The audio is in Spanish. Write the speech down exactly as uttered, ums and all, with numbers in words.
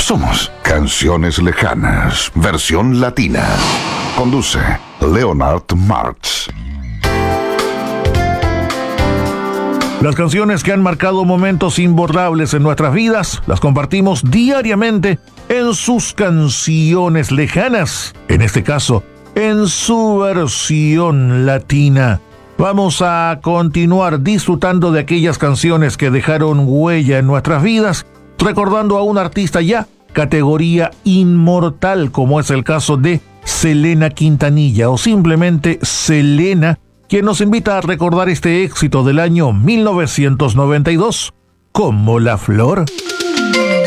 Somos Canciones Lejanas, versión latina. Conduce Leonard Martz. Las canciones que han marcado momentos imborrables en nuestras vidas las compartimos diariamente en sus Canciones Lejanas, en este caso, en su versión latina. Vamos a continuar disfrutando de aquellas canciones que dejaron huella en nuestras vidas, recordando a un artista ya categoría inmortal, como es el caso de Selena Quintanilla, o simplemente Selena, quien nos invita a recordar este éxito del año mil novecientos noventa y dos, Como la Flor.